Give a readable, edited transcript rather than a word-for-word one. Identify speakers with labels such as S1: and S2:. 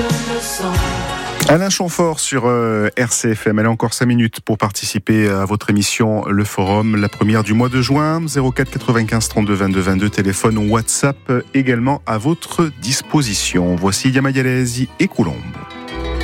S1: Alain Chamfort sur RCFM. Elle a encore 5 minutes pour participer à votre émission Le Forum, la première du mois de juin. 04 95 32 22 22, téléphone ou WhatsApp également à votre disposition. Voici Yamayalezi et Coulombe.